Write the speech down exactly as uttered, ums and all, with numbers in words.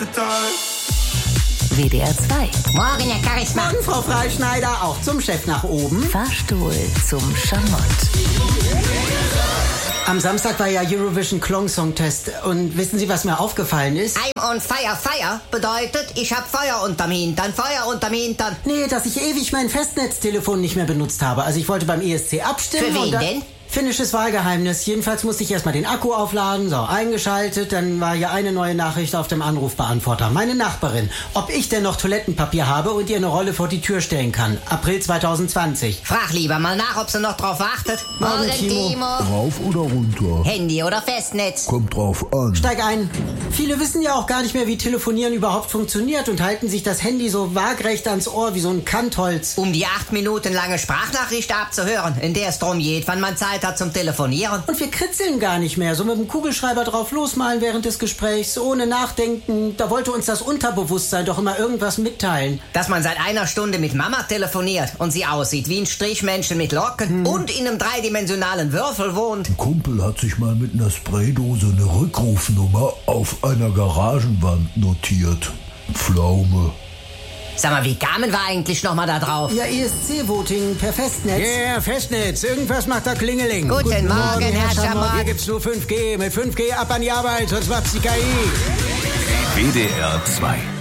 total. W D R zwei. Morgen, Herr Charisma. Morgen, Frau Freischneider, auch zum Chef nach oben. Fahrstuhl zum Schamott. Am Samstag war ja Eurovision Klong Song Test. Und wissen Sie, was mir aufgefallen ist? I'm on fire, fire bedeutet, ich hab Feuer unterm Hintern, Feuer unterm Hintern. Nee, dass ich ewig mein Festnetztelefon nicht mehr benutzt habe. Also ich wollte beim E S C abstimmen. Für wen und dann denn? Finnisches Wahlgeheimnis. Jedenfalls musste ich erstmal den Akku aufladen, so eingeschaltet. Dann war hier eine neue Nachricht auf dem Anrufbeantworter. Meine Nachbarin, ob ich denn noch Toilettenpapier habe und ihr eine Rolle vor die Tür stellen kann. April zwanzig zwanzig. Frag lieber mal nach, ob sie noch drauf wartet. Morgen, Timo. Rauf oder runter? Handy oder Festnetz? Kommt drauf an. Steig ein. Viele wissen ja auch gar nicht mehr, wie Telefonieren überhaupt funktioniert und halten sich das Handy so waagrecht ans Ohr wie so ein Kantholz. Um die acht Minuten lange Sprachnachricht abzuhören, in der es drum geht, wann man Zeit hat zum Telefonieren. Und wir kritzeln gar nicht mehr, so mit dem Kugelschreiber drauf losmalen während des Gesprächs, ohne nachdenken. Da wollte uns das Unterbewusstsein doch immer irgendwas mitteilen. Dass man seit einer Stunde mit Mama telefoniert und sie aussieht wie ein Strichmännchen mit Locken hm. und in einem dreidimensionalen Würfel wohnt. Ein Kumpel hat sich mal mit einer Spraydose eine Rückrufnummer auf einer Garagenwand notiert. Pflaume. Sag mal, wie kamen wir eigentlich nochmal da drauf? Ja, E S C-Voting per Festnetz. Ja, yeah, Festnetz. Irgendwas macht da Klingeling. Guten, Guten Morgen, Morgen, Herr Schamott. Hier gibt's nur fünf G. Mit fünf G ab an die Arbeit, sonst macht's die K I. W D R zwei.